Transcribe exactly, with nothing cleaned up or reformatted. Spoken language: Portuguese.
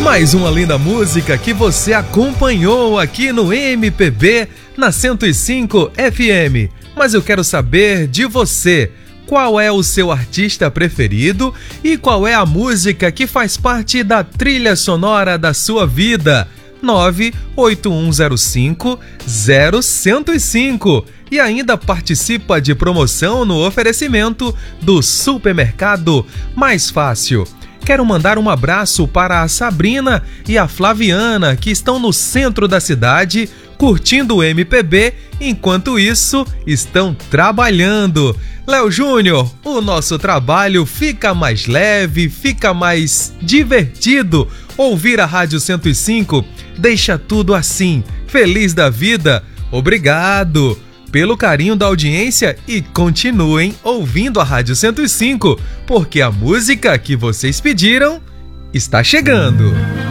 Mais uma linda música que você acompanhou aqui no M P B na cento e cinco F M. Mas eu quero saber de você, qual é o seu artista preferido e qual é a música que faz parte da trilha sonora da sua vida? nove oito um zero cinco zero um zero cinco. E ainda participa de promoção no oferecimento do Supermercado Mais Fácil. Quero mandar um abraço para a Sabrina e a Flaviana, que estão no centro da cidade curtindo o M P B, enquanto isso estão trabalhando. Léo Júnior, o nosso trabalho fica mais leve, fica mais divertido. Ouvir a Rádio cento e cinco deixa tudo assim, feliz da vida. Obrigado pelo carinho da audiência e continuem ouvindo a Rádio cento e cinco, porque a música que vocês pediram está chegando.